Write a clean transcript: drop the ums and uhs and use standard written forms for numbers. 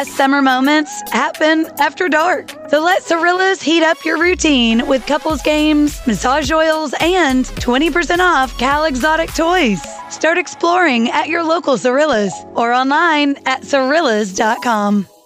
Summer moments happen after dark. So let Cirillas heat up your routine with couples games, massage oils, and 20% off Cal Exotic toys. Start exploring at your local Cirillas or online at Cirillas.com.